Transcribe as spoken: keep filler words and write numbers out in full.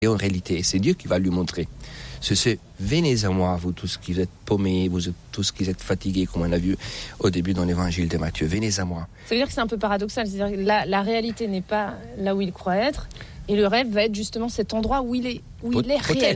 Et en réalité, c'est Dieu qui va lui montrer. C'est ce venez à moi, vous tous qui êtes paumés, vous tous qui êtes fatigués, comme on a vu au début dans l'évangile de Matthieu. Venez à moi. Ça veut dire que c'est un peu paradoxal. C'est-à-dire que la, la réalité n'est pas là où il croit être. Et le rêve va être justement cet endroit où il est, où il est réel.